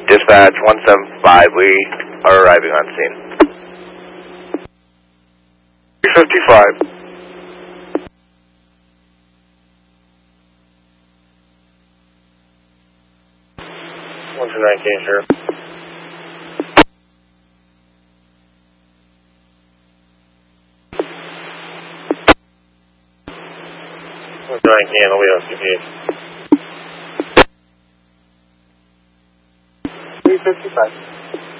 Dispatch 175, we are arriving on scene. 355. 119, sure. I'll be on CPH. 355.